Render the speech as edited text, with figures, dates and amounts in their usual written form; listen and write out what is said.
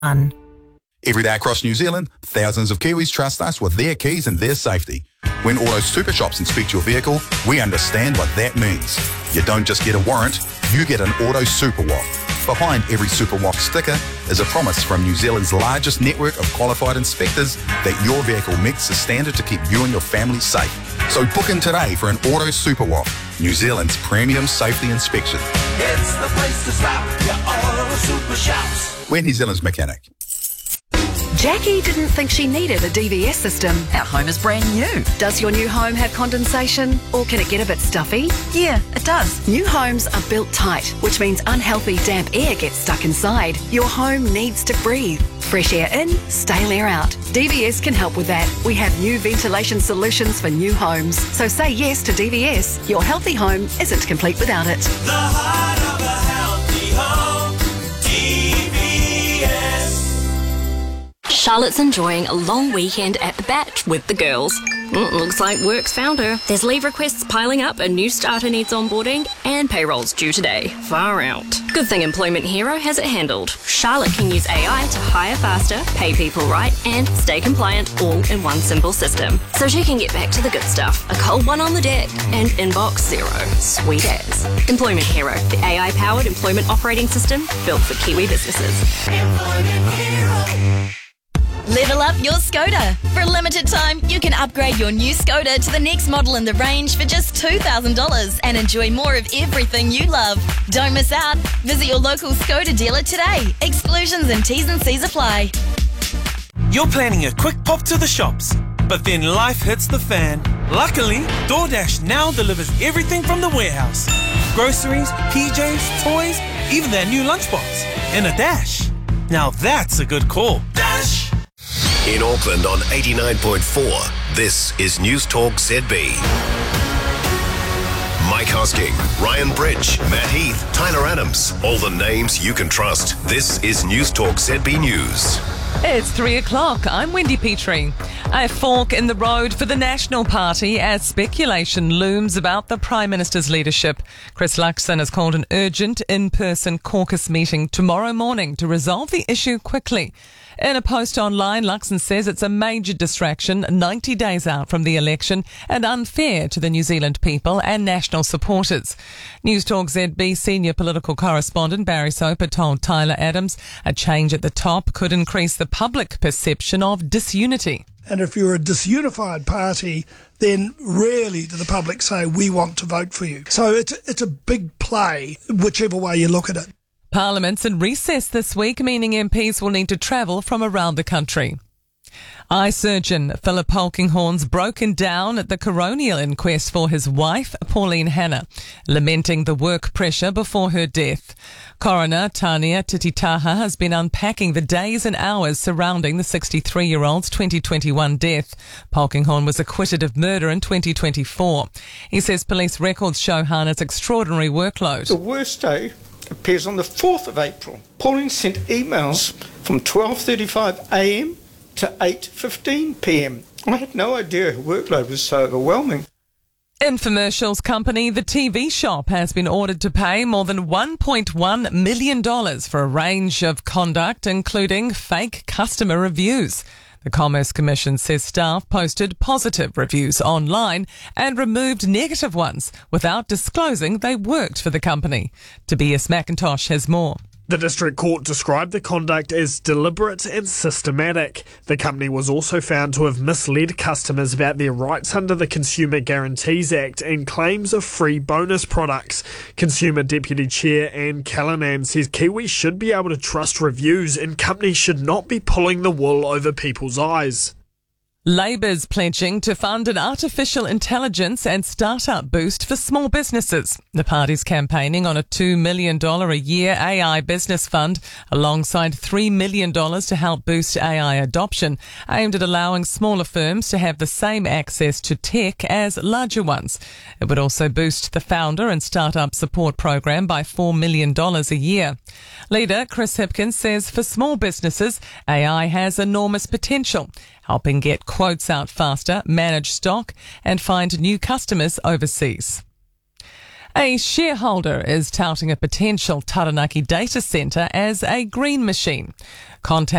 1. Every day across New Zealand, thousands of Kiwis trust us with their keys and their safety. When Auto Super Shops inspect your vehicle, we understand what that means. You don't just get a warrant, you get an Auto Super Walk. Behind every Super Walk sticker is a promise from New Zealand's largest network of qualified inspectors that your vehicle meets the standard to keep you and your family safe. So book in today for an Auto Super Walk, New Zealand's premium safety inspection. It's the place to stop, your Auto Super Shops. We're New Zealand's mechanic. Jackie didn't think she needed a DVS system. Our home is brand new. Does your new home have condensation, or can it get a bit stuffy? Yeah, it does. New homes are built tight, which means unhealthy damp air gets stuck inside. Your home needs to breathe. Fresh air in, stale air out. DVS can help with that. We have new ventilation solutions for new homes. So say yes to DVS. Your healthy home isn't complete without it. The heart of a healthy home, DVS. Charlotte's enjoying a long weekend at the Batch with the girls. Looks like work's found her. There's leave requests piling up, a new starter needs onboarding, and payroll's due today. Far out. Good thing Employment Hero has it handled. Charlotte can use AI to hire faster, pay people right, and stay compliant all in one simple system. So she can get back to the good stuff. A cold one on the deck and inbox zero. Sweet as. Employment Hero, the AI-powered employment operating system built for Kiwi businesses. Employment Hero. Level up your Skoda. For a limited time, you can upgrade your new Skoda to the next model in the range for just $2,000 and enjoy more of everything you love. Don't miss out. Visit your local Skoda dealer today. Exclusions and T's and C's apply. You're planning a quick pop to the shops, but then life hits the fan. Luckily, DoorDash now delivers everything from the warehouse. Groceries, PJs, toys, even their new lunchbox. In a dash. Now that's a good call. Dash! In Auckland on 89.4, this is News Talk ZB. Mike Hosking, Ryan Bridge, Matt Heath, Tyler Adams, all the names you can trust. This is News Talk ZB News. It's 3 o'clock. I'm Wendy Petrie. A fork in the road for the National Party as speculation looms about the Prime Minister's leadership. Chris Luxon has called an urgent in-person caucus meeting tomorrow morning to resolve the issue quickly. In a post online, Luxon says it's a major distraction 90 days out from the election and unfair to the New Zealand people and national supporters. News Talk ZB senior political correspondent Barry Soper told Tyler Adams a change at the top could increase the public perception of disunity. And if you're a disunified party, then rarely do the public say, we want to vote for you. So it's a big play, whichever way you look at it. Parliament's in recess this week, meaning MPs will need to travel from around the country. Eye surgeon Philip Polkinghorne's broken down at the coronial inquest for his wife, Pauline Hanna, lamenting the work pressure before her death. Coroner Tania Tititaha has been unpacking the days and hours surrounding the 63-year-old's 2021 death. Polkinghorne was acquitted of murder in 2024. He says police records show Hanna's extraordinary workload. The worst day appears on the 4th of April. Pauline sent emails from 12:35am to 8:15pm. I had no idea her workload was so overwhelming. Infomercials company The TV Shop has been ordered to pay more than $1.1 million for a range of conduct, including fake customer reviews. The Commerce Commission says staff posted positive reviews online and removed negative ones without disclosing they worked for the company. Tobias McIntosh has more. The District Court described the conduct as deliberate and systematic. The company was also found to have misled customers about their rights under the Consumer Guarantees Act and claims of free bonus products. Consumer Deputy Chair Anne Callanan says Kiwis should be able to trust reviews and companies should not be pulling the wool over people's eyes. Labor's pledging to fund an artificial intelligence and startup boost for small businesses. The party's campaigning on a $2 million a year AI business fund alongside $3 million to help boost AI adoption, aimed at allowing smaller firms to have the same access to tech as larger ones. It would also boost the founder and startup support program by $4 million a year. Leader Chris Hipkins says for small businesses, AI has enormous potential, helping get quotes out faster, manage stock, and find new customers overseas. A shareholder is touting a potential Taranaki data centre as a green machine. Contact